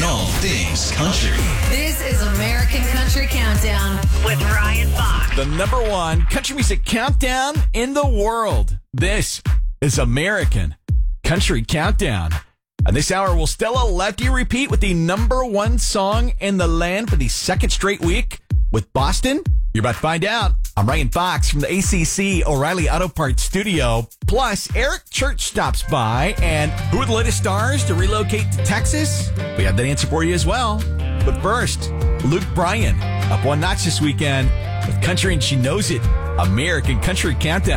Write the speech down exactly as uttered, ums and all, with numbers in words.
all things country. This is American Country Countdown with Ryan Fox. The number one country music countdown in the world. This is American Country Countdown. And this hour, will Stella Lefty repeat with the number one song in the land for the second straight week with Boston? You're about to find out. I'm Ryan Fox from the A C C O'Reilly Auto Parts studio. Plus, Eric Church stops by. And who are the latest stars to relocate to Texas? We have that answer for you as well. But first, Luke Bryan up one notch this weekend with Country and She Knows It. American Country Countdown.